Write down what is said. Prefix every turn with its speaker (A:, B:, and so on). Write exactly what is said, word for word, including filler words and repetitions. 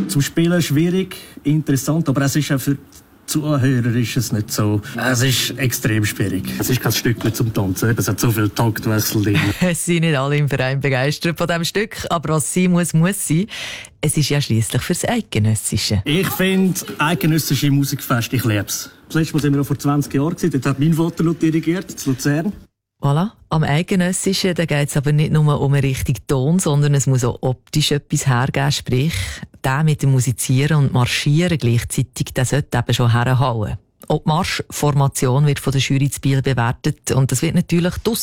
A: zum Spielen schwierig, interessant, aber es ist auch für Zuhörer ist es nicht so. Es ist extrem schwierig. Es ist kein Stück zum Tanzen. Es hat so viel Taktwechsel drin.
B: Es sind nicht alle im Verein begeistert von diesem Stück, aber was sein muss, muss sein. Es ist ja schliesslich fürs Eidgenössische.
A: Ich finde eidgenössische Musikfest, ich liebe es. Das letzte Mal sind wir noch vor zwanzig Jahren gewesen. Dort hat mein Vater noch dirigiert, in Luzern.
B: Voilà. Am Eidgenössischen geht es aber nicht nur um einen richtigen Ton, sondern es muss auch optisch etwas hergeben. Sprich, der mit dem Musizieren und Marschieren gleichzeitig, der sollte eben schon herhauen. Auch die Marschformation wird von der Jury zu Biel bewertet und das wird natürlich die